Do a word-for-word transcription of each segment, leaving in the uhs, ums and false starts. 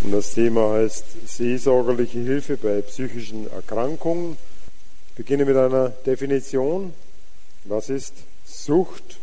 Und das Thema heißt seelsorgerliche Hilfe bei psychischen Erkrankungen. Ich beginne mit einer Definition. Was ist Sucht?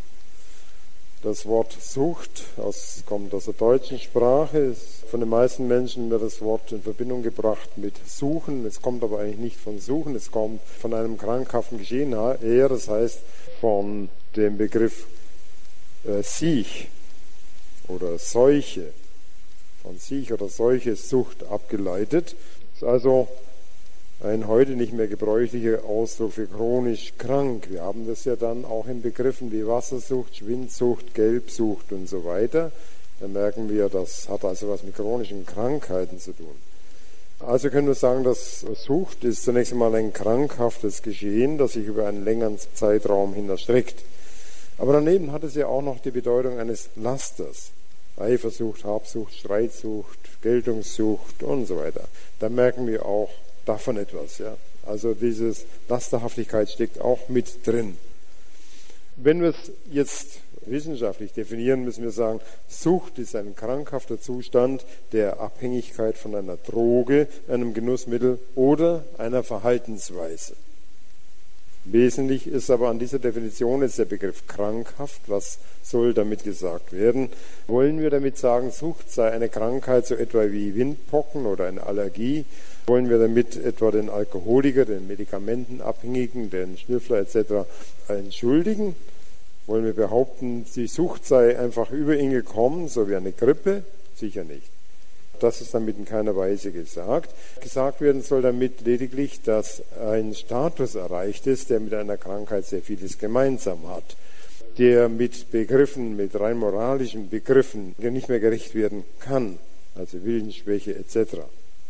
Das Wort Sucht aus, kommt aus der deutschen Sprache. Von den meisten Menschen wird das Wort in Verbindung gebracht mit Suchen. Es kommt aber eigentlich nicht von Suchen, es kommt von einem krankhaften Geschehen her. Das heißt von dem Begriff äh, Siech oder Seuche. Von Siech oder Seuche, Sucht abgeleitet. Das ist also ein heute nicht mehr gebräuchlicher Ausdruck für chronisch krank. Wir haben das ja dann auch in Begriffen wie Wassersucht, Schwindsucht, Gelbsucht und so weiter. Da merken wir, das hat also was mit chronischen Krankheiten zu tun. Also können wir sagen, dass Sucht ist zunächst einmal ein krankhaftes Geschehen, das sich über einen längeren Zeitraum hin erstreckt. Aber daneben hat es ja auch noch die Bedeutung eines Lasters. Eifersucht, Habsucht, Streitsucht, Geltungssucht und so weiter. Da merken wir auch davon etwas. Ja. Also diese Lasterhaftigkeit steckt auch mit drin. Wenn wir es jetzt wissenschaftlich definieren, müssen wir sagen, Sucht ist ein krankhafter Zustand der Abhängigkeit von einer Droge, einem Genussmittel oder einer Verhaltensweise. Wesentlich ist aber an dieser Definition jetzt der Begriff krankhaft. Was soll damit gesagt werden? Wollen wir damit sagen, Sucht sei eine Krankheit so etwa wie Windpocken oder eine Allergie? Wollen wir damit etwa den Alkoholiker, den Medikamentenabhängigen, den Schnüffler et cetera entschuldigen? Wollen wir behaupten, die Sucht sei einfach über ihn gekommen, so wie eine Grippe? Sicher nicht. Das ist damit in keiner Weise gesagt. Gesagt werden soll damit lediglich, dass ein Status erreicht ist, der mit einer Krankheit sehr vieles gemeinsam hat, der mit Begriffen, mit rein moralischen Begriffen nicht mehr gerecht werden kann, also Willensschwäche et cetera.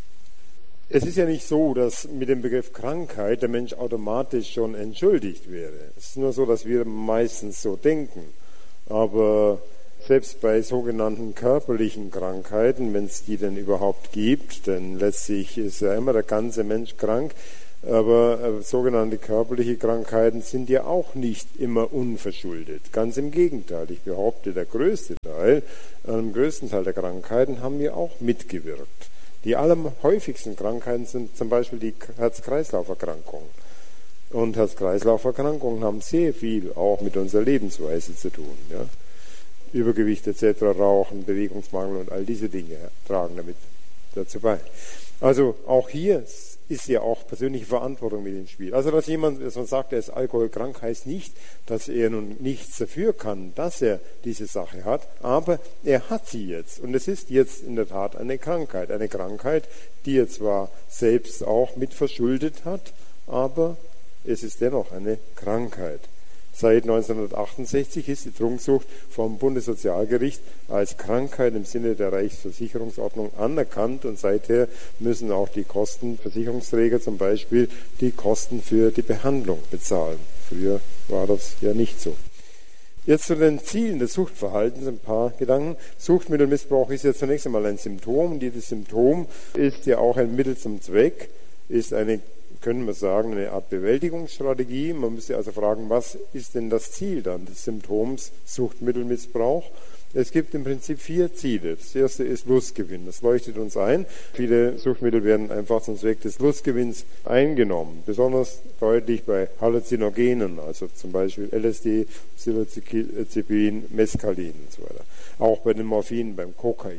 Es ist ja nicht so, dass mit dem Begriff Krankheit der Mensch automatisch schon entschuldigt wäre. Es ist nur so, dass wir meistens so denken. Aber selbst bei sogenannten körperlichen Krankheiten, wenn es die denn überhaupt gibt, denn letztlich ist ja immer der ganze Mensch krank, aber äh, sogenannte körperliche Krankheiten sind ja auch nicht immer unverschuldet. Ganz im Gegenteil, ich behaupte, der größte Teil, am größten Teil der Krankheiten haben wir auch mitgewirkt. Die allerhäufigsten Krankheiten sind zum Beispiel die Herz-Kreislauf-Erkrankungen. Und Herz-Kreislauf-Erkrankungen haben sehr viel auch mit unserer Lebensweise zu tun. Ja? Übergewicht et cetera, Rauchen, Bewegungsmangel und all diese Dinge tragen damit dazu bei. Also auch hier ist ja auch persönliche Verantwortung mit im Spiel. Also dass jemand, dass man sagt, er ist alkoholkrank, heißt nicht, dass er nun nichts dafür kann, dass er diese Sache hat, aber er hat sie jetzt. Und es ist jetzt in der Tat eine Krankheit. Eine Krankheit, die er zwar selbst auch mit verschuldet hat, aber es ist dennoch eine Krankheit. Seit neunzehnhundertachtundsechzig ist die Trunksucht vom Bundessozialgericht als Krankheit im Sinne der Reichsversicherungsordnung anerkannt und seither müssen auch die Kostenversicherungsträger zum Beispiel die Kosten für die Behandlung bezahlen. Früher war das ja nicht so. Jetzt zu den Zielen des Suchtverhaltens ein paar Gedanken. Suchtmittelmissbrauch ist ja zunächst einmal ein Symptom und jedes Symptom ist ja auch ein Mittel zum Zweck, ist eine, können wir sagen, eine Art Bewältigungsstrategie. Man müsste also fragen, was ist denn das Ziel dann des Symptoms Suchtmittelmissbrauch? Es gibt im Prinzip vier Ziele. Das erste ist Lustgewinn. Das leuchtet uns ein. Viele Suchtmittel werden einfach zum Zweck des Lustgewinns eingenommen. Besonders deutlich bei Halluzinogenen, also zum Beispiel L S D, Psilocybin, Mescalin und so weiter. Auch bei den Morphinen, beim Kokain.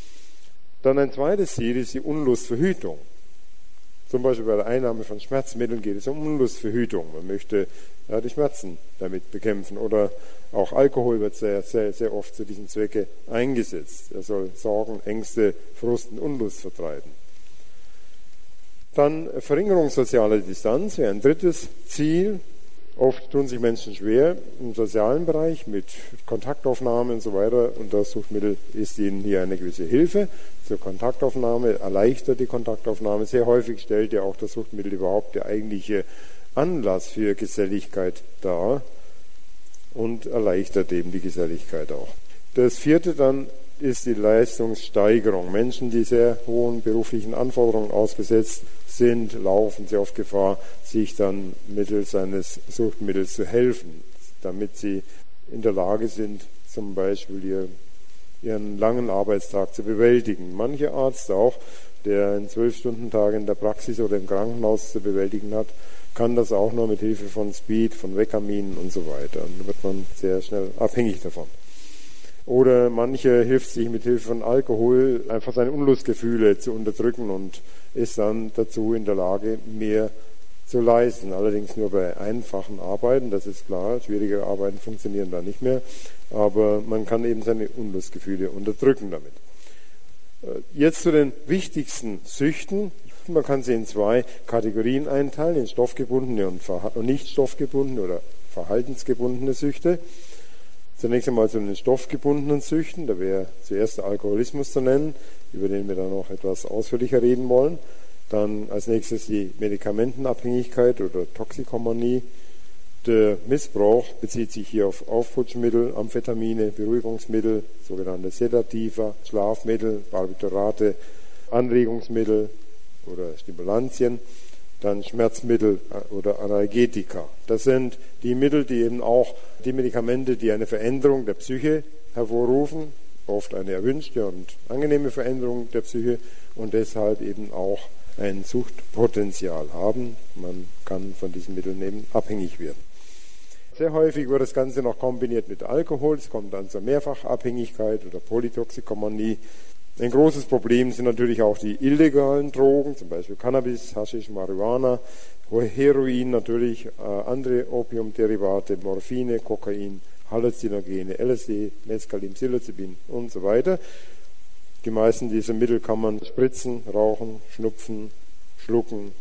Dann ein zweites Ziel ist die Unlustverhütung. Zum Beispiel bei der Einnahme von Schmerzmitteln geht es um Unlustverhütung. Man möchte ja, die Schmerzen damit bekämpfen. Oder auch Alkohol wird sehr, sehr, sehr oft zu diesem Zwecke eingesetzt. Er soll Sorgen, Ängste, Frust und Unlust vertreiben. Dann Verringerung sozialer Distanz wäre ein drittes Ziel. Oft tun sich Menschen schwer im sozialen Bereich mit Kontaktaufnahme und so weiter. Und das Suchtmittel ist ihnen hier eine gewisse Hilfe zur Kontaktaufnahme, erleichtert die Kontaktaufnahme. Sehr häufig stellt ja auch das Suchtmittel überhaupt der eigentliche Anlass für Geselligkeit dar und erleichtert eben die Geselligkeit auch. Das vierte dann ist die Leistungssteigerung. Menschen, die sehr hohen beruflichen Anforderungen ausgesetzt sind, laufen sehr oft Gefahr, sich dann mittels eines Suchtmittels zu helfen, damit sie in der Lage sind, zum Beispiel ihr ihren langen Arbeitstag zu bewältigen. Mancher Arzt auch, der einen zwölf-Stunden-Tag in der Praxis oder im Krankenhaus zu bewältigen hat, kann das auch nur mit Hilfe von Speed, von Vecaminen und so weiter. Und da wird man sehr schnell abhängig davon. Oder manche hilft sich mit Hilfe von Alkohol einfach seine Unlustgefühle zu unterdrücken und ist dann dazu in der Lage, mehr zu leisten. Allerdings nur bei einfachen Arbeiten, das ist klar. Schwierige Arbeiten funktionieren da nicht mehr. Aber man kann eben seine Unlustgefühle unterdrücken damit. Jetzt zu den wichtigsten Süchten. Man kann sie in zwei Kategorien einteilen, in stoffgebundene und nicht stoffgebundene oder verhaltensgebundene Süchte. Zunächst einmal zu den stoffgebundenen Süchten, da wäre zuerst der Alkoholismus zu nennen, über den wir dann noch etwas ausführlicher reden wollen. Dann als nächstes die Medikamentenabhängigkeit oder Toxikomanie. Der Missbrauch bezieht sich hier auf Aufputschmittel, Amphetamine, Beruhigungsmittel, sogenannte Sedativa, Schlafmittel, Barbiturate, Anregungsmittel oder Stimulantien, dann Schmerzmittel oder Analgetika. Das sind die Mittel, die eben auch die Medikamente, die eine Veränderung der Psyche hervorrufen, oft eine erwünschte und angenehme Veränderung der Psyche und deshalb eben auch ein Suchtpotenzial haben. Man kann von diesen Mitteln eben abhängig werden. Sehr häufig wird das Ganze noch kombiniert mit Alkohol. Es kommt dann zur Mehrfachabhängigkeit oder Polytoxikomanie. Ein großes Problem sind natürlich auch die illegalen Drogen, zum Beispiel Cannabis, Haschisch, Marihuana, Heroin natürlich, äh, andere Opiumderivate, Morphine, Kokain, Halluzinogene, L S D, Mescalin, Psilocybin und so weiter. Die meisten dieser Mittel kann man spritzen, rauchen, schnupfen, schlucken.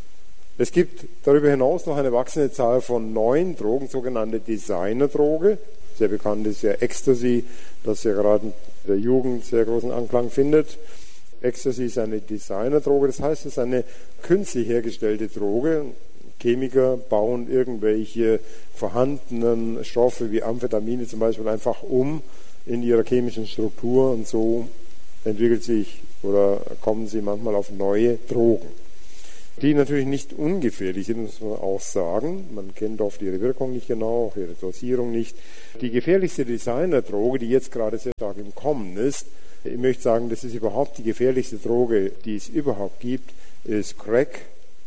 Es gibt darüber hinaus noch eine wachsende Zahl von neuen Drogen, sogenannte Designerdroge. Sehr bekannt ist ja Ecstasy, das ja gerade in der Jugend sehr großen Anklang findet. Ecstasy ist eine Designerdroge, das heißt, es ist eine künstlich hergestellte Droge. Chemiker bauen irgendwelche vorhandenen Stoffe wie Amphetamine zum Beispiel einfach um in ihrer chemischen Struktur und so entwickelt sich oder kommen sie manchmal auf neue Drogen, die natürlich nicht ungefährlich sind, muss man auch sagen. Man kennt oft ihre Wirkung nicht genau, auch ihre Dosierung nicht. Die gefährlichste Designerdroge, die jetzt gerade sehr stark im Kommen ist, ich möchte sagen, das ist überhaupt die gefährlichste Droge, die es überhaupt gibt, ist Crack.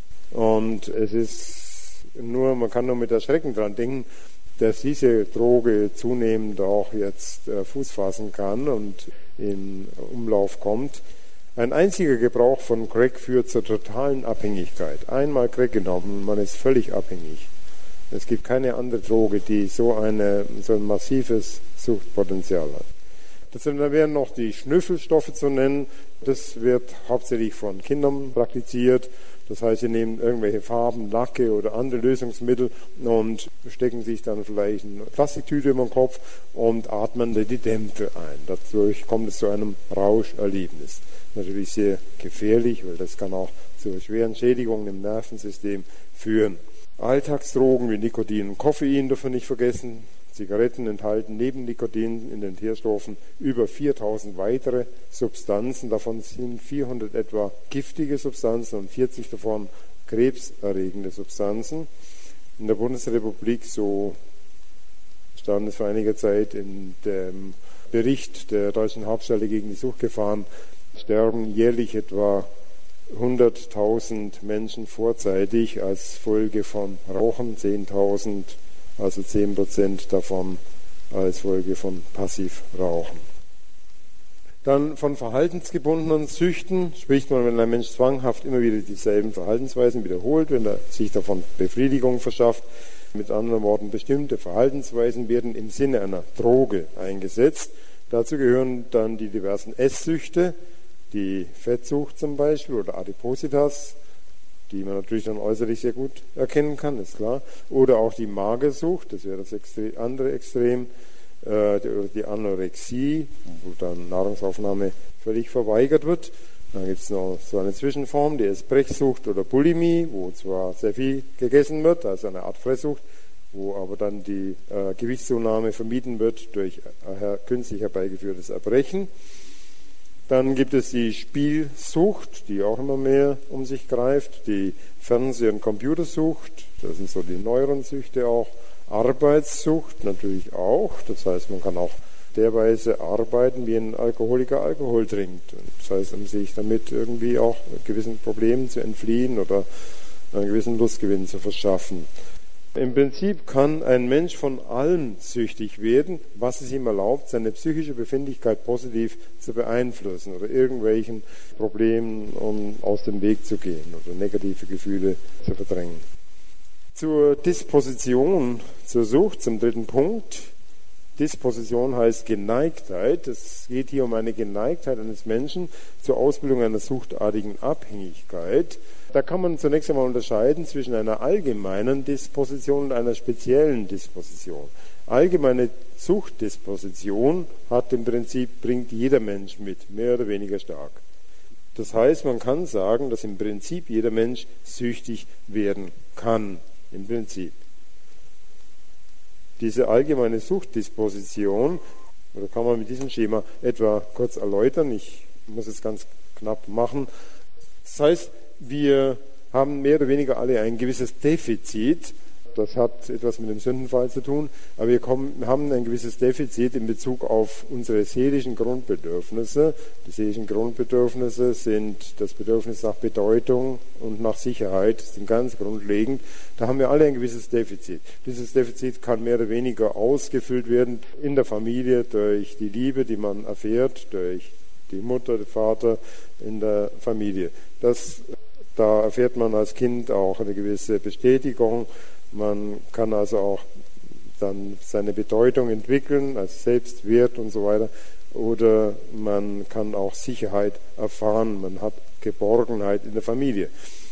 Und es ist nur, man kann nur mit Erschrecken dran denken, dass diese Droge zunehmend auch jetzt Fuß fassen kann und in Umlauf kommt. Ein einziger Gebrauch von Crack führt zur totalen Abhängigkeit. Einmal Crack genommen, man ist völlig abhängig. Es gibt keine andere Droge, die so, eine, so ein massives Suchtpotenzial hat. Dazu wären noch die Schnüffelstoffe zu nennen. Das wird hauptsächlich von Kindern praktiziert. Das heißt, sie nehmen irgendwelche Farben, Lacke oder andere Lösungsmittel und stecken sich dann vielleicht eine Plastiktüte über den Kopf und atmen die Dämpfe ein. Dadurch kommt es zu einem Rauscherlebnis. Natürlich sehr gefährlich, weil das kann auch zu schweren Schädigungen im Nervensystem führen. Alltagsdrogen wie Nikotin und Koffein dürfen wir nicht vergessen. Zigaretten enthalten neben Nikotin in den Teerstoffen über viertausend weitere Substanzen. Davon sind vierhundert etwa giftige Substanzen und vierzig davon krebserregende Substanzen. In der Bundesrepublik, so stand es vor einiger Zeit in dem Bericht der Deutschen Hauptstelle gegen die Suchtgefahren, sterben jährlich etwa hunderttausend Menschen vorzeitig als Folge von Rauchen, zehntausend, also zehn Prozent davon als Folge von Passivrauchen. Dann von verhaltensgebundenen Süchten spricht man, wenn ein Mensch zwanghaft immer wieder dieselben Verhaltensweisen wiederholt, wenn er sich davon Befriedigung verschafft. Mit anderen Worten, bestimmte Verhaltensweisen werden im Sinne einer Droge eingesetzt. Dazu gehören dann die diversen Esssüchte, die Fettsucht zum Beispiel oder Adipositas, die man natürlich dann äußerlich sehr gut erkennen kann, ist klar. Oder auch die Magersucht, das wäre das Extre- andere Extrem, äh, die, oder die Anorexie, wo dann Nahrungsaufnahme völlig verweigert wird. Dann gibt es noch so eine Zwischenform, die Essbrechsucht oder Bulimie, wo zwar sehr viel gegessen wird, also eine Art Fresssucht, wo aber dann die äh, Gewichtszunahme vermieden wird durch äh, künstlich herbeigeführtes Erbrechen. Dann gibt es die Spielsucht, die auch immer mehr um sich greift, die Fernseh- und Computersucht, das sind so die neueren Süchte auch, Arbeitssucht natürlich auch, das heißt, man kann auch der Weise arbeiten, wie ein Alkoholiker Alkohol trinkt. Das heißt, um sich damit irgendwie auch gewissen Problemen zu entfliehen oder einen gewissen Lustgewinn zu verschaffen. Im Prinzip kann ein Mensch von allem süchtig werden, was es ihm erlaubt, seine psychische Befindlichkeit positiv zu beeinflussen oder irgendwelchen Problemen um aus dem Weg zu gehen oder negative Gefühle zu verdrängen. Zur Disposition, zur Sucht, zum dritten Punkt. Disposition heißt Geneigtheit. Es geht hier um eine Geneigtheit eines Menschen zur Ausbildung einer suchtartigen Abhängigkeit. Da kann man zunächst einmal unterscheiden zwischen einer allgemeinen Disposition und einer speziellen Disposition. Allgemeine Suchtdisposition hat im Prinzip, bringt jeder Mensch mit, mehr oder weniger stark. Das heißt, man kann sagen, dass im Prinzip jeder Mensch süchtig werden kann, im Prinzip. Diese allgemeine Suchtdisposition, oder kann man mit diesem Schema etwa kurz erläutern, ich muss es ganz knapp machen. Das heißt, wir haben mehr oder weniger alle ein gewisses Defizit, das hat etwas mit dem Sündenfall zu tun, aber wir kommen, haben ein gewisses Defizit in Bezug auf unsere seelischen Grundbedürfnisse. Die seelischen Grundbedürfnisse sind das Bedürfnis nach Bedeutung und nach Sicherheit, das sind ganz grundlegend. Da haben wir alle ein gewisses Defizit. Dieses Defizit kann mehr oder weniger ausgefüllt werden in der Familie durch die Liebe, die man erfährt, durch die Mutter, den Vater in der Familie. Das, da erfährt man als Kind auch eine gewisse Bestätigung. Man kann also auch dann seine Bedeutung entwickeln als Selbstwert und so weiter. Oder man kann auch Sicherheit erfahren. Man hat Geborgenheit in der Familie.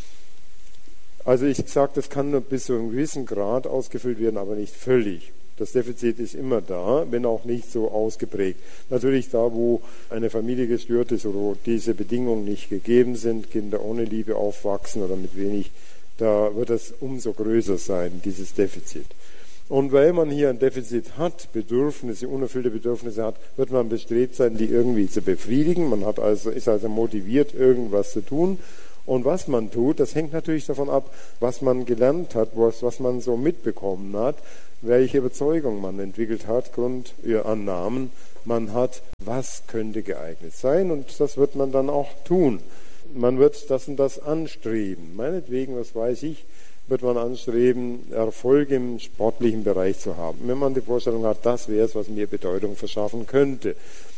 Also ich sage, das kann nur bis zu einem gewissen Grad ausgefüllt werden, aber nicht völlig. Das Defizit ist immer da, wenn auch nicht so ausgeprägt. Natürlich da, wo eine Familie gestört ist oder wo diese Bedingungen nicht gegeben sind, Kinder ohne Liebe aufwachsen oder mit wenig, da wird es umso größer sein, dieses Defizit. Und weil man hier ein Defizit hat, Bedürfnisse, unerfüllte Bedürfnisse hat, wird man bestrebt sein, die irgendwie zu befriedigen. Man hat also, ist also motiviert, irgendwas zu tun. Und was man tut, das hängt natürlich davon ab, was man gelernt hat, was, was man so mitbekommen hat, welche Überzeugung man entwickelt hat, Grund ihr Annahmen man hat, was könnte geeignet sein. Und das wird man dann auch tun. Man wird das und das anstreben. Meinetwegen, was weiß ich, wird man anstreben, Erfolg im sportlichen Bereich zu haben. Wenn man die Vorstellung hat, das wäre es, was mir Bedeutung verschaffen könnte.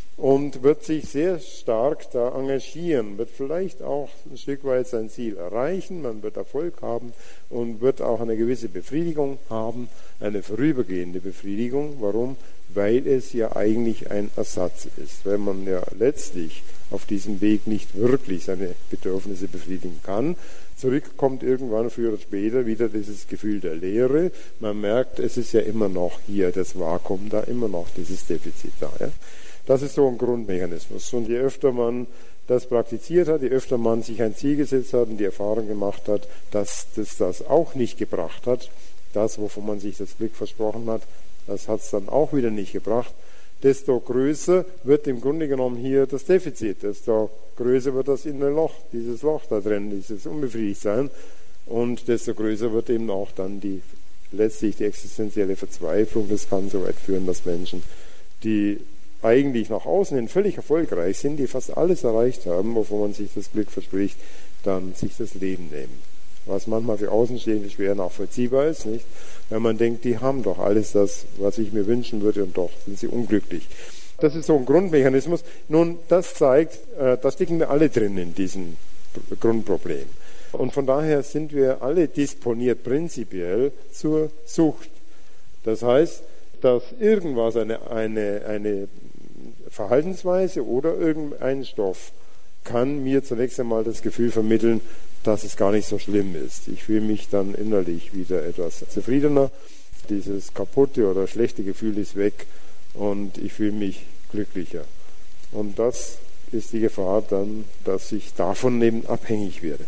Und wird sich sehr stark da engagieren, wird vielleicht auch ein Stück weit sein Ziel erreichen, man wird Erfolg haben und wird auch eine gewisse Befriedigung haben, eine vorübergehende Befriedigung. Warum? Weil es ja eigentlich ein Ersatz ist, weil man ja letztlich auf diesem Weg nicht wirklich seine Bedürfnisse befriedigen kann. Zurückkommt irgendwann früher oder später wieder dieses Gefühl der Leere. Man merkt, es ist ja immer noch hier das Vakuum da, immer noch dieses Defizit da. Ja? Das ist so ein Grundmechanismus. Und je öfter man das praktiziert hat, je öfter man sich ein Ziel gesetzt hat und die Erfahrung gemacht hat, dass das das auch nicht gebracht hat, das, wovon man sich das Glück versprochen hat, das hat es dann auch wieder nicht gebracht, desto größer wird im Grunde genommen hier das Defizit, desto größer wird das innere Loch, dieses Loch da drin, dieses Unbefriedigtsein, und desto größer wird eben auch dann die letztlich die existenzielle Verzweiflung. Das kann so weit führen, dass Menschen, die eigentlich nach außen hin völlig erfolgreich sind, die fast alles erreicht haben, wovon man sich das Glück verspricht, dann sich das Leben nehmen. Was manchmal für Außenstehende schwer nachvollziehbar ist, nicht? Wenn man denkt, die haben doch alles das, was ich mir wünschen würde, und doch sind sie unglücklich. Das ist so ein Grundmechanismus. Nun, das zeigt, äh, da stecken wir alle drin in diesem Grundproblem. Und von daher sind wir alle disponiert prinzipiell zur Sucht. Das heißt, dass irgendwas, eine, eine, eine Verhaltensweise oder irgendein Stoff kann mir zunächst einmal das Gefühl vermitteln, dass es gar nicht so schlimm ist. Ich fühle mich dann innerlich wieder etwas zufriedener. Dieses kaputte oder schlechte Gefühl ist weg und ich fühle mich glücklicher. Und das ist die Gefahr dann, dass ich davon eben abhängig werde.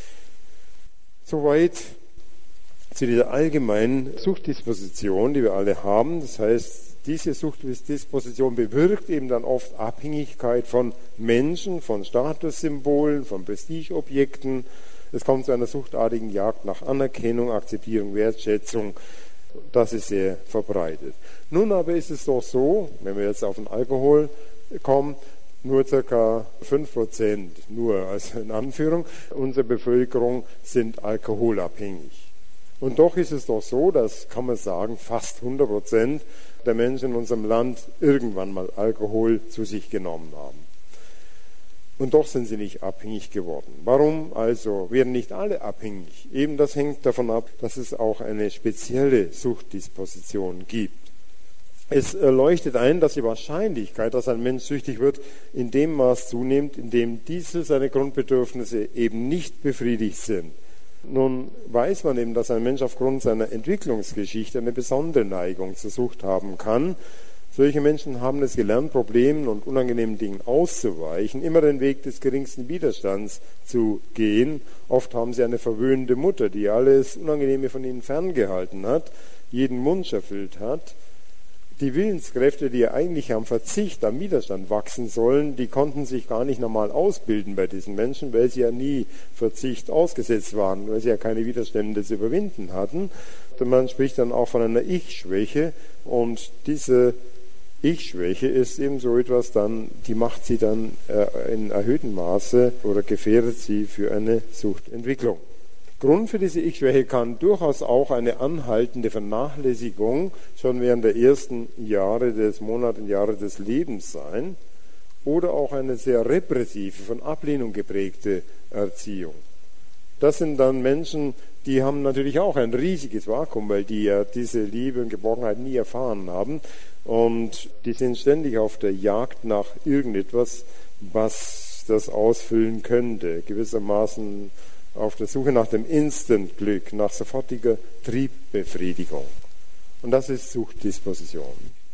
Soweit zu dieser allgemeinen Suchtdisposition, die wir alle haben. Das heißt, diese Suchtdisposition bewirkt eben dann oft Abhängigkeit von Menschen, von Statussymbolen, von Prestigeobjekten. Es kommt zu einer suchtartigen Jagd nach Anerkennung, Akzeptierung, Wertschätzung. Das ist sehr verbreitet. Nun aber ist es doch so, wenn wir jetzt auf den Alkohol kommen, nur ca. fünf Prozent, nur also in Anführung, unserer Bevölkerung sind alkoholabhängig. Und doch ist es doch so, dass, kann man sagen, fast hundert Prozent der Menschen in unserem Land irgendwann mal Alkohol zu sich genommen haben. Und doch sind sie nicht abhängig geworden. Warum also werden nicht alle abhängig? Eben das hängt davon ab, dass es auch eine spezielle Suchtdisposition gibt. Es leuchtet ein, dass die Wahrscheinlichkeit, dass ein Mensch süchtig wird, in dem Maß zunimmt, in dem diese seine Grundbedürfnisse eben nicht befriedigt sind. Nun weiß man eben, dass ein Mensch aufgrund seiner Entwicklungsgeschichte eine besondere Neigung zur Sucht haben kann. Solche Menschen haben es gelernt, Problemen und unangenehmen Dingen auszuweichen, immer den Weg des geringsten Widerstands zu gehen. Oft haben sie eine verwöhnte Mutter, die alles Unangenehme von ihnen ferngehalten hat, jeden Wunsch erfüllt hat. Die Willenskräfte, die ja eigentlich am Verzicht, am Widerstand wachsen sollen, die konnten sich gar nicht normal ausbilden bei diesen Menschen, weil sie ja nie Verzicht ausgesetzt waren, weil sie ja keine Widerstände zu überwinden hatten. Und man spricht dann auch von einer Ich-Schwäche, und diese Ich-Schwäche ist eben so etwas dann, die macht sie dann in erhöhtem Maße oder gefährdet sie für eine Suchtentwicklung. Grund für diese Ich-Schwäche kann durchaus auch eine anhaltende Vernachlässigung schon während der ersten Jahre des Monate und Jahre des Lebens sein oder auch eine sehr repressive, von Ablehnung geprägte Erziehung. Das sind dann Menschen, die haben natürlich auch ein riesiges Vakuum, weil die ja diese Liebe und Geborgenheit nie erfahren haben, und die sind ständig auf der Jagd nach irgendetwas, was das ausfüllen könnte, gewissermaßen auf der Suche nach dem Instant-Glück, nach sofortiger Triebbefriedigung. Und das ist Suchtdisposition.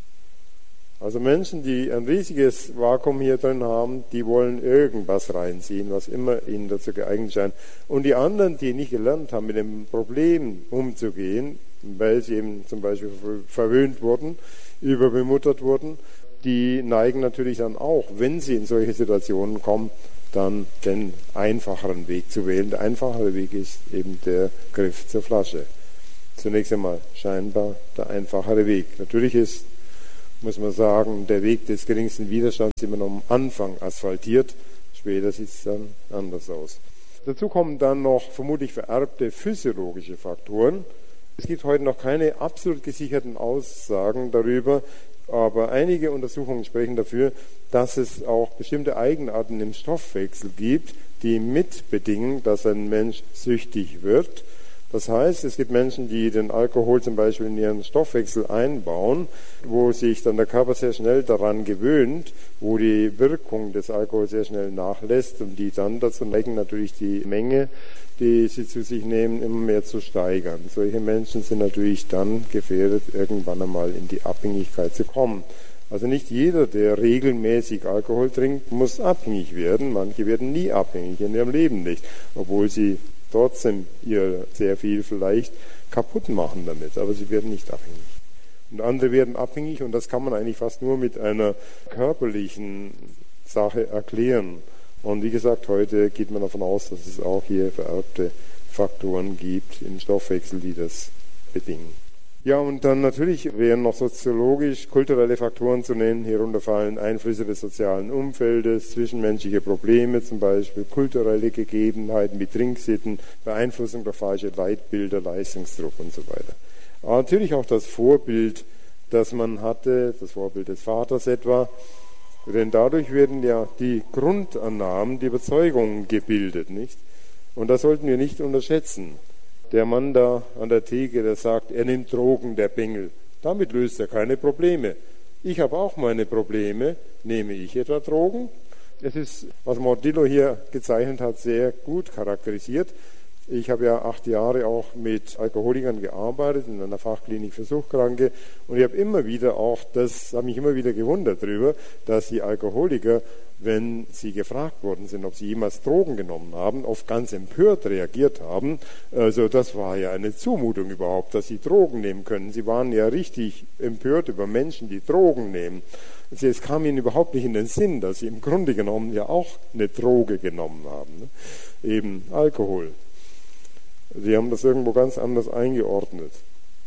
Also Menschen, die ein riesiges Vakuum hier drin haben, die wollen irgendwas reinziehen, was immer ihnen dazu geeignet scheint. Und die anderen, die nicht gelernt haben, mit dem Problem umzugehen, weil sie eben zum Beispiel verwöhnt wurden, überbemuttert wurden, die neigen natürlich dann auch, wenn sie in solche Situationen kommen, dann den einfacheren Weg zu wählen. Der einfachere Weg ist eben der Griff zur Flasche. Zunächst einmal scheinbar der einfachere Weg. Natürlich ist, muss man sagen, der Weg des geringsten Widerstands immer noch am Anfang asphaltiert. Später sieht es dann anders aus. Dazu kommen dann noch vermutlich vererbte physiologische Faktoren. Es gibt heute noch keine absolut gesicherten Aussagen darüber, aber einige Untersuchungen sprechen dafür, dass es auch bestimmte Eigenarten im Stoffwechsel gibt, die mitbedingen, dass ein Mensch süchtig wird. Das heißt, es gibt Menschen, die den Alkohol zum Beispiel in ihren Stoffwechsel einbauen, wo sich dann der Körper sehr schnell daran gewöhnt, wo die Wirkung des Alkohols sehr schnell nachlässt und die dann dazu neigen, natürlich die Menge, die sie zu sich nehmen, immer mehr zu steigern. Solche Menschen sind natürlich dann gefährdet, irgendwann einmal in die Abhängigkeit zu kommen. Also nicht jeder, der regelmäßig Alkohol trinkt, muss abhängig werden. Manche werden nie abhängig, in ihrem Leben nicht, obwohl sie trotzdem ihr sehr viel vielleicht kaputt machen damit, aber sie werden nicht abhängig. Und andere werden abhängig, und das kann man eigentlich fast nur mit einer körperlichen Sache erklären. Und wie gesagt, heute geht man davon aus, dass es auch hier vererbte Faktoren gibt im Stoffwechsel, die das bedingen. Ja, und dann natürlich wären noch soziologisch-kulturelle Faktoren zu nennen. Hierunter fallen Einflüsse des sozialen Umfeldes, zwischenmenschliche Probleme, zum Beispiel kulturelle Gegebenheiten wie Trinksitten, Beeinflussung durch falsche Leitbilder, Leistungsdruck und so weiter. Aber natürlich auch das Vorbild, das man hatte, das Vorbild des Vaters etwa, denn dadurch werden ja die Grundannahmen, die Überzeugungen gebildet, nicht? Und das sollten wir nicht unterschätzen. Der Mann da an der Theke, der sagt, er nimmt Drogen, der Bengel. Damit löst er keine Probleme. Ich habe auch meine Probleme. Nehme ich etwa Drogen? Es ist, was Mordillo hier gezeichnet hat, sehr gut charakterisiert. Ich habe ja acht Jahre auch mit Alkoholikern gearbeitet, in einer Fachklinik für Suchtkranke. Und ich habe immer wieder auch, das habe mich immer wieder gewundert darüber, dass die Alkoholiker, wenn sie gefragt worden sind, ob sie jemals Drogen genommen haben, oft ganz empört reagiert haben. Also das war ja eine Zumutung überhaupt, dass sie Drogen nehmen können. Sie waren ja richtig empört über Menschen, die Drogen nehmen. Also es kam ihnen überhaupt nicht in den Sinn, dass sie im Grunde genommen ja auch eine Droge genommen haben, ne? Eben Alkohol. Sie haben das irgendwo ganz anders eingeordnet.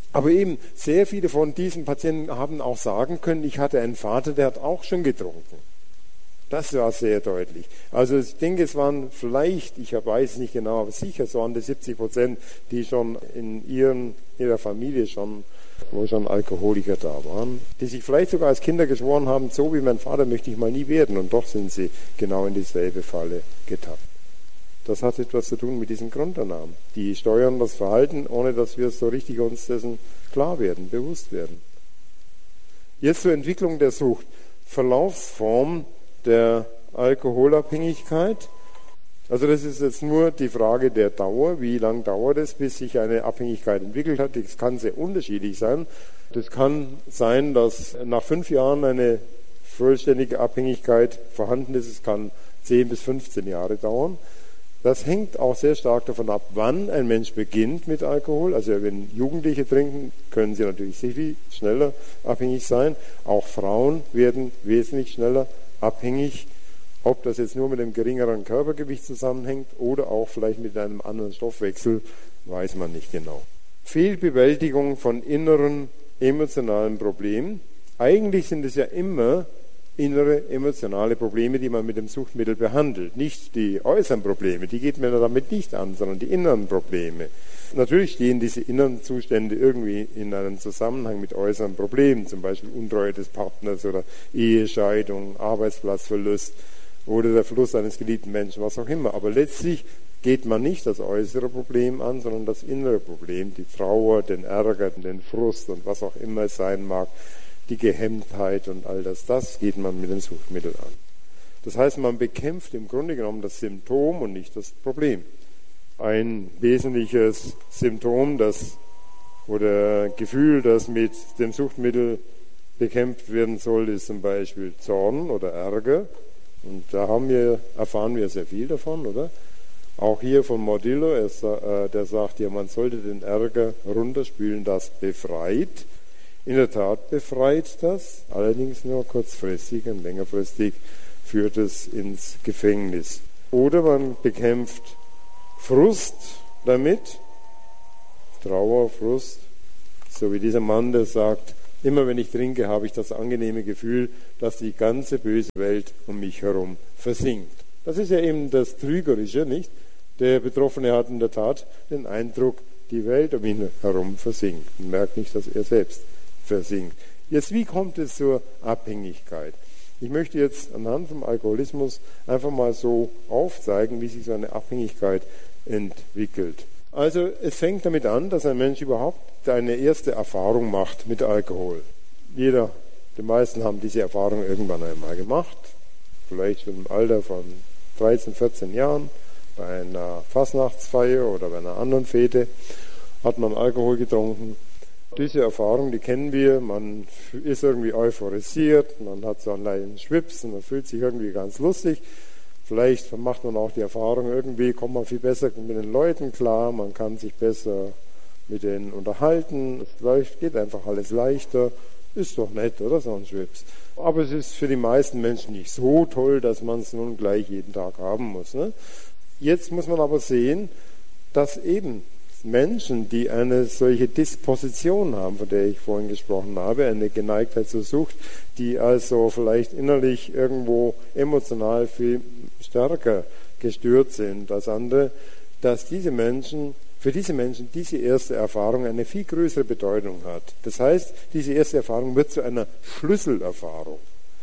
Aber eben, sehr viele von diesen Patienten haben auch sagen können, ich hatte einen Vater, der hat auch schon getrunken. Das war sehr deutlich. Also ich denke, es waren vielleicht, ich weiß es nicht genau, aber sicher so an die siebzig Prozent, die schon in ihren, ihrer Familie schon, wo schon Alkoholiker da waren, die sich vielleicht sogar als Kinder geschworen haben, so wie mein Vater möchte ich mal nie werden, und doch sind sie genau in dieselbe Falle getappt. Das hat etwas zu tun mit diesen Grundannahmen. Die steuern das Verhalten, ohne dass wir so richtig uns dessen klar werden, bewusst werden. Jetzt zur Entwicklung der Sucht. Verlaufsform der Alkoholabhängigkeit. Also das ist jetzt nur die Frage der Dauer. Wie lange dauert es, bis sich eine Abhängigkeit entwickelt hat? Das kann sehr unterschiedlich sein. Das kann sein, dass nach fünf Jahren eine vollständige Abhängigkeit vorhanden ist. Es kann zehn bis fünfzehn Jahre dauern. Das hängt auch sehr stark davon ab, wann ein Mensch beginnt mit Alkohol. Also wenn Jugendliche trinken, können sie natürlich sehr viel schneller abhängig sein. Auch Frauen werden wesentlich schneller abhängig, ob das jetzt nur mit einem geringeren Körpergewicht zusammenhängt oder auch vielleicht mit einem anderen Stoffwechsel, weiß man nicht genau. Fehlbewältigung von inneren emotionalen Problemen. Eigentlich sind es ja immer innere emotionale Probleme, die man mit dem Suchtmittel behandelt. Nicht die äußeren Probleme, die geht mir damit nicht an, sondern die inneren Probleme. Natürlich stehen diese inneren Zustände irgendwie in einem Zusammenhang mit äußeren Problemen, zum Beispiel Untreue des Partners oder Ehescheidung, Arbeitsplatzverlust oder der Verlust eines geliebten Menschen, was auch immer. Aber letztlich geht man nicht das äußere Problem an, sondern das innere Problem, die Trauer, den Ärger, den Frust und was auch immer es sein mag, die Gehemmtheit und all das, das geht man mit dem Suchtmittel an. Das heißt, man bekämpft im Grunde genommen das Symptom und nicht das Problem. Ein wesentliches Symptom, das oder Gefühl, das mit dem Suchtmittel bekämpft werden soll, ist zum Beispiel Zorn oder Ärger. Und da haben wir, erfahren wir sehr viel davon, oder? Auch hier von Mordillo, er, der sagt ja, man sollte den Ärger runterspülen, das befreit. In der Tat befreit das, allerdings nur kurzfristig und längerfristig führt es ins Gefängnis. Oder man bekämpft Frust damit, Trauer, Frust, so wie dieser Mann, der sagt, immer wenn ich trinke, habe ich das angenehme Gefühl, dass die ganze böse Welt um mich herum versinkt. Das ist ja eben das Trügerische, nicht? Der Betroffene hat in der Tat den Eindruck, die Welt um ihn herum versinkt und merkt nicht, dass er selbst versinkt. Jetzt, wie kommt es zur Abhängigkeit? Ich möchte jetzt anhand vom Alkoholismus einfach mal so aufzeigen, wie sich so eine Abhängigkeit entwickelt. Also es fängt damit an, dass ein Mensch überhaupt eine erste Erfahrung macht mit Alkohol. Jeder, die meisten haben diese Erfahrung irgendwann einmal gemacht, vielleicht schon im Alter von dreizehn, vierzehn Jahren, bei einer Fastnachtsfeier oder bei einer anderen Fete hat man Alkohol getrunken. Diese Erfahrung, die kennen wir, man ist irgendwie euphorisiert, man hat so einen leichten Schwips und man fühlt sich irgendwie ganz lustig. Vielleicht macht man auch die Erfahrung, irgendwie kommt man viel besser mit den Leuten klar, man kann sich besser mit denen unterhalten, es läuft, geht einfach alles leichter, ist doch nett, oder, so ein Schwips. Aber es ist für die meisten Menschen nicht so toll, dass man es nun gleich jeden Tag haben muss. Ne? Jetzt muss man aber sehen, dass eben Menschen, die eine solche Disposition haben, von der ich vorhin gesprochen habe, eine Geneigtheit zur Sucht, die also vielleicht innerlich irgendwo emotional viel stärker gestört sind als andere, dass diese Menschen, für diese Menschen diese erste Erfahrung eine viel größere Bedeutung hat. Das heißt, diese erste Erfahrung wird zu einer Schlüsselerfahrung.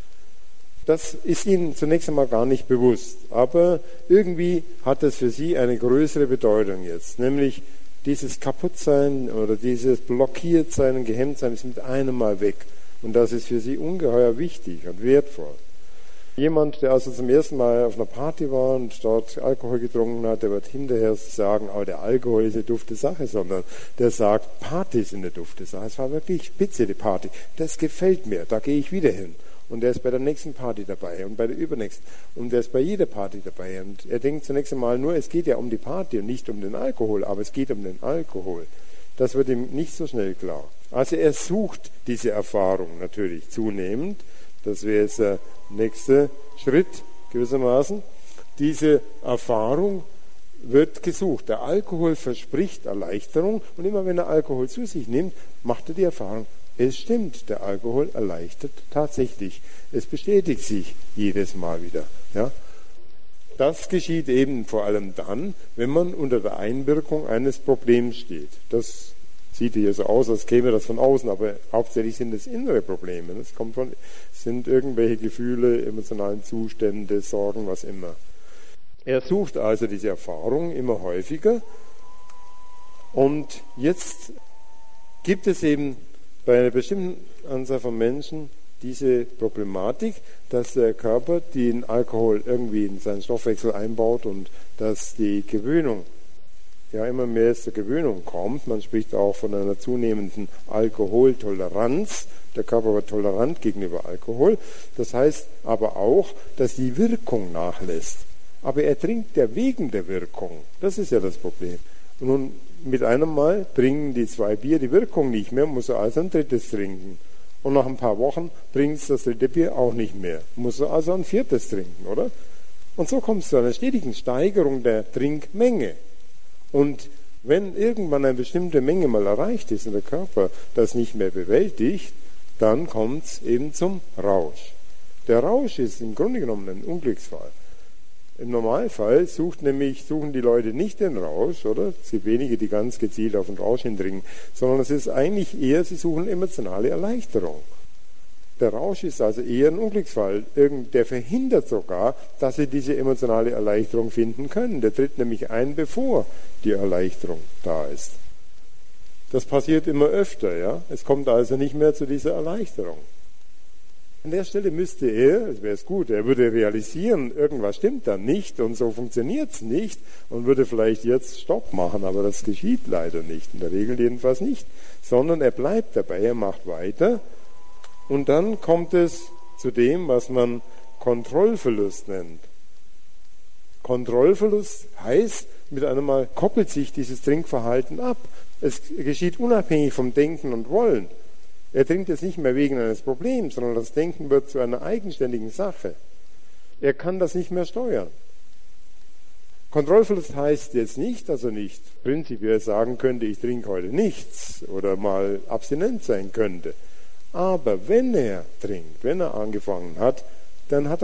Das ist ihnen zunächst einmal gar nicht bewusst, aber irgendwie hat es für sie eine größere Bedeutung jetzt, nämlich dieses Kaputtsein oder dieses Blockiertsein und Gehemmtsein ist mit einem Mal weg. Und das ist für sie ungeheuer wichtig und wertvoll. Jemand, der also zum ersten Mal auf einer Party war und dort Alkohol getrunken hat, der wird hinterher sagen, oh, der Alkohol ist eine dufte Sache, sondern der sagt, Party ist eine dufte Sache. Es war wirklich spitze, die Party. Das gefällt mir, da gehe ich wieder hin. Und er ist bei der nächsten Party dabei und bei der übernächsten. Und er ist bei jeder Party dabei. Und er denkt zunächst einmal nur, es geht ja um die Party und nicht um den Alkohol, aber es geht um den Alkohol. Das wird ihm nicht so schnell klar. Also er sucht diese Erfahrung natürlich zunehmend. Das wäre jetzt der nächste Schritt gewissermaßen. Diese Erfahrung wird gesucht. Der Alkohol verspricht Erleichterung und immer wenn er Alkohol zu sich nimmt, macht er die Erfahrung, es stimmt, der Alkohol erleichtert tatsächlich. Es bestätigt sich jedes Mal wieder. Ja? Das geschieht eben vor allem dann, wenn man unter der Einwirkung eines Problems steht. Das sieht hier so aus, als käme das von außen, aber hauptsächlich sind es innere Probleme. Es kommt von, sind irgendwelche Gefühle, emotionalen Zustände, Sorgen, was immer. Er sucht also diese Erfahrung immer häufiger und jetzt gibt es eben bei einer bestimmten Anzahl von Menschen diese Problematik, dass der Körper den Alkohol irgendwie in seinen Stoffwechsel einbaut und dass die Gewöhnung ja immer mehr zur Gewöhnung kommt. Man spricht auch von einer zunehmenden Alkoholtoleranz. Der Körper wird tolerant gegenüber Alkohol. Das heißt aber auch, dass die Wirkung nachlässt. Aber er trinkt ja wegen der Wirkung. Das ist ja das Problem. Und nun mit einem Mal bringen die zwei Bier die Wirkung nicht mehr, muss er also ein drittes trinken. Und nach ein paar Wochen bringt es das dritte Bier auch nicht mehr, muss er also ein viertes trinken, oder? Und so kommt es zu einer stetigen Steigerung der Trinkmenge. Und wenn irgendwann eine bestimmte Menge mal erreicht ist und der Körper das nicht mehr bewältigt, dann kommt es eben zum Rausch. Der Rausch ist im Grunde genommen ein Unglücksfall. Im Normalfall sucht nämlich, suchen die Leute nicht den Rausch, oder? Es gibt wenige, die ganz gezielt auf den Rausch hindringen, sondern es ist eigentlich eher, sie suchen emotionale Erleichterung. Der Rausch ist also eher ein Unglücksfall. Der verhindert sogar, dass sie diese emotionale Erleichterung finden können. Der tritt nämlich ein, bevor die Erleichterung da ist. Das passiert immer öfter, ja. Es kommt also nicht mehr zu dieser Erleichterung. An der Stelle müsste er, es wäre es gut, er würde realisieren, irgendwas stimmt da nicht und so funktioniert es nicht und würde vielleicht jetzt Stopp machen, aber das geschieht leider nicht, in der Regel jedenfalls nicht, sondern er bleibt dabei, er macht weiter und dann kommt es zu dem, was man Kontrollverlust nennt. Kontrollverlust heißt, mit einem Mal koppelt sich dieses Trinkverhalten ab. Es geschieht unabhängig vom Denken und Wollen. Er trinkt jetzt nicht mehr wegen eines Problems, sondern das Denken wird zu einer eigenständigen Sache. Er kann das nicht mehr steuern. Kontrollverlust heißt jetzt nicht, dass er nicht prinzipiell sagen könnte, ich trinke heute nichts oder mal abstinent sein könnte. Aber wenn er trinkt, wenn er angefangen hat, dann hat er